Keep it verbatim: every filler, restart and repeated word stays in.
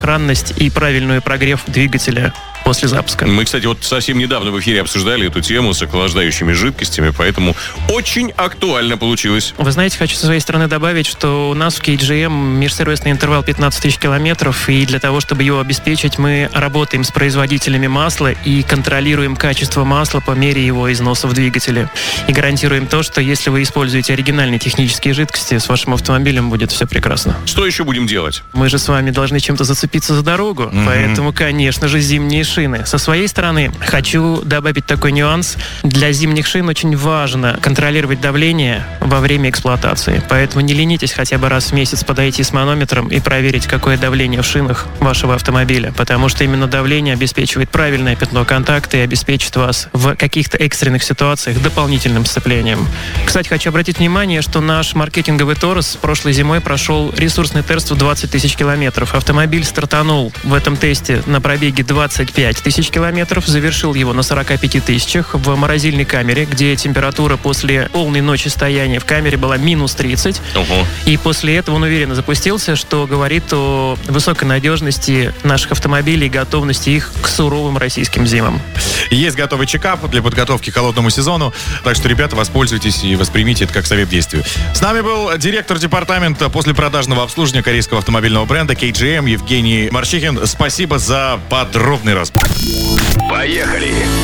сохранность и правильную прогрев двигателя после запуска. Мы, кстати, вот совсем недавно в эфире обсуждали эту тему с охлаждающими жидкостями, поэтому очень актуально получилось. Вы знаете, хочу со своей стороны добавить, что у нас в кей джи эм межсервисный интервал пятнадцать тысяч километров, и для того, чтобы его обеспечить, мы работаем с производителями масла и контролируем качество масла по мере его износа в двигателе. И гарантируем то, что если вы используете оригинальные технические жидкости, с вашим автомобилем будет все прекрасно. Что еще будем делать? Мы же с вами должны чем-то зацепиться за дорогу, mm-hmm. поэтому, конечно же, зимние шины. Со своей стороны хочу добавить такой нюанс. Для зимних шин очень важно контролировать давление во время эксплуатации. Поэтому не ленитесь хотя бы раз в месяц подойти с манометром и проверить, какое давление в шинах вашего автомобиля. Потому что именно давление обеспечивает правильное пятно контакта и обеспечит вас в каких-то экстренных ситуациях дополнительным сцеплением. Кстати, хочу обратить внимание, что наш маркетинговый Торос прошлой зимой прошел ресурсный тест в двадцать тысяч километров. Автомобиль стартанул в этом тесте на пробеге двадцать пять тысяч километров, завершил его на сорок пять тысячах в морозильной камере, где температура после полной ночи стояния в камере была минус тридцать. Ого. И после этого он уверенно запустился, что говорит о высокой надежности наших автомобилей и готовности их к суровым российским зимам. Есть готовый чекап для подготовки к холодному сезону, так что, ребята, воспользуйтесь и воспримите это как совет действию. С нами был директор департамента послепродажного обслуживания корейского автомобильного бренда кей джи эм Евгений Марчихин. Спасибо за подробный разбор. Поехали!